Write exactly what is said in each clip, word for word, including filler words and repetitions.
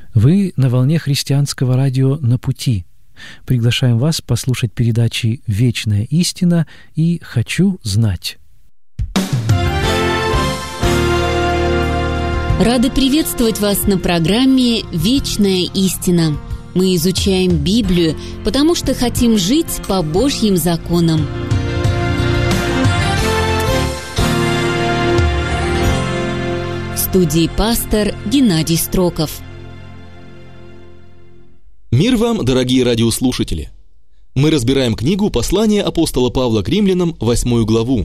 Вы на волне христианского радио «На пути». Приглашаем вас послушать передачи «Вечная истина» и «Хочу знать». Рады приветствовать вас на программе «Вечная истина». Мы изучаем Библию, потому что хотим жить по Божьим законам. В студии пастор Геннадий Строков. Мир вам, дорогие радиослушатели! Мы разбираем книгу «Послание апостола Павла к римлянам», восьмую главу.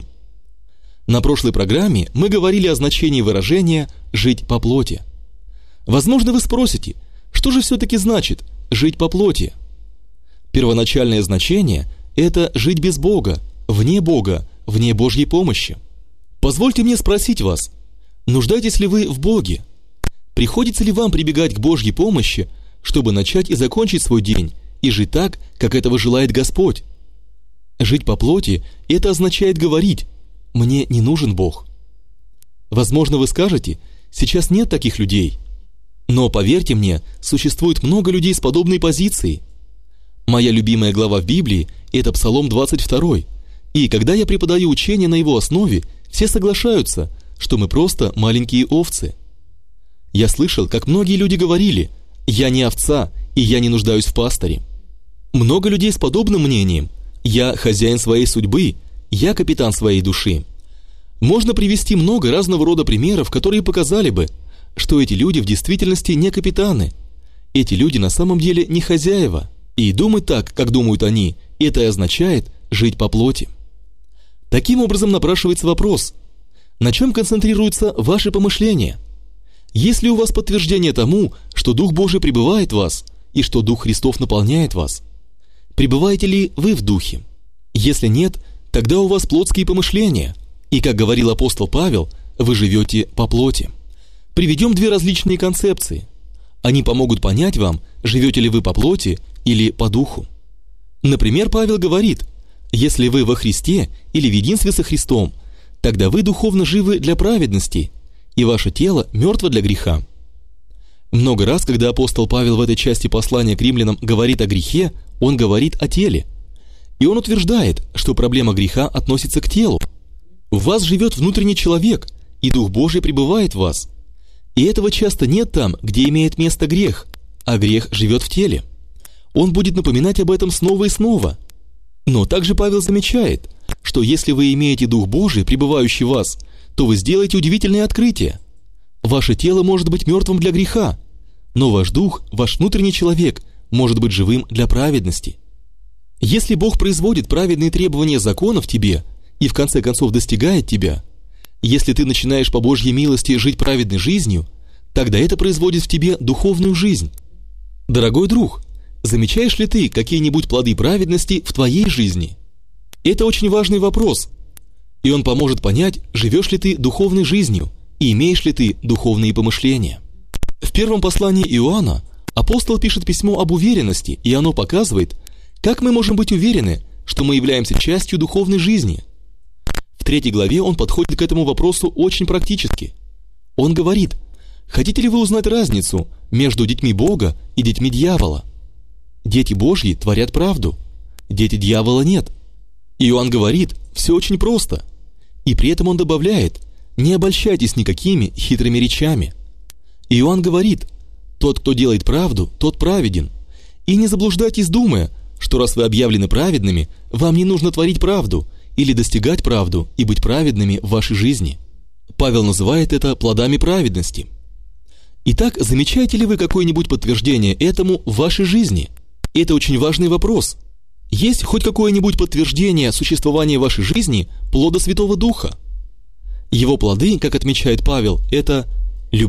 На прошлой программе мы говорили о значении выражения «жить по плоти». Возможно, вы спросите, что же все-таки значит «жить по плоти»? Первоначальное значение – это жить без Бога, вне Бога, вне Божьей помощи. Позвольте мне спросить вас, нуждаетесь ли вы в Боге? Приходится ли вам прибегать к Божьей помощи, чтобы начать и закончить свой день и жить так, как этого желает Господь? Жить по плоти – это означает говорить «мне не нужен Бог». Возможно, вы скажете, сейчас нет таких людей. Но, поверьте мне, существует много людей с подобной позицией. Моя любимая глава в Библии – это Псалом двадцать два. И когда я преподаю учение на его основе, все соглашаются, что мы просто маленькие овцы. Я слышал, как многие люди говорили: «Я не овца, и я не нуждаюсь в пасторе». Много людей с подобным мнением: «Я хозяин своей судьбы, я капитан своей души». Можно привести много разного рода примеров, которые показали бы, что эти люди в действительности не капитаны. Эти люди на самом деле не хозяева. И думать так, как думают они, это и означает жить по плоти. Таким образом напрашивается вопрос: на чем концентрируются ваши помышления? Есть ли у вас подтверждение тому, что Дух Божий пребывает в вас и что Дух Христов наполняет вас? Пребываете ли вы в Духе? Если нет, тогда у вас плотские помышления, и, как говорил апостол Павел, вы живете по плоти. Приведем две различные концепции. Они помогут понять вам, живете ли вы по плоти или по духу. Например, Павел говорит: если вы во Христе или в единстве со Христом, тогда вы духовно живы для праведности, и ваше тело мертво для греха. Много раз, когда апостол Павел в этой части послания к римлянам говорит о грехе, он говорит о теле. И он утверждает, что проблема греха относится к телу. В вас живет внутренний человек, и Дух Божий пребывает в вас. И этого часто нет там, где имеет место грех, а грех живет в теле. Он будет напоминать об этом снова и снова. Но также Павел замечает, что если вы имеете Дух Божий, пребывающий в вас, то вы сделаете удивительное открытие. Ваше тело может быть мертвым для греха, но ваш дух, ваш внутренний человек, может быть живым для праведности. Если Бог производит праведные требования закона в тебе и в конце концов достигает тебя, если ты начинаешь по Божьей милости жить праведной жизнью, тогда это производит в тебе духовную жизнь. Дорогой друг, замечаешь ли ты какие-нибудь плоды праведности в твоей жизни? Это очень важный вопрос, и он поможет понять, живешь ли ты духовной жизнью и имеешь ли ты духовные помышления. В первом послании Иоанна апостол пишет письмо об уверенности, и оно показывает, как мы можем быть уверены, что мы являемся частью духовной жизни. В третьей главе он подходит к этому вопросу очень практически. Он говорит: хотите ли вы узнать разницу между детьми Бога и детьми дьявола? Дети Божьи творят правду, дети дьявола нет. Иоанн говорит: все очень просто. И при этом он добавляет: не обольщайтесь никакими хитрыми речами. Иоанн говорит: тот, кто делает правду, тот праведен. И не заблуждайтесь, думая, что раз вы объявлены праведными, вам не нужно творить правду или достигать правду и быть праведными в вашей жизни. Павел называет это плодами праведности. Итак, замечаете ли вы какое-нибудь подтверждение этому в вашей жизни? Это очень важный вопрос. Есть хоть какое-нибудь подтверждение существования в вашей жизни плода Святого Духа? Его плоды, как отмечает Павел, это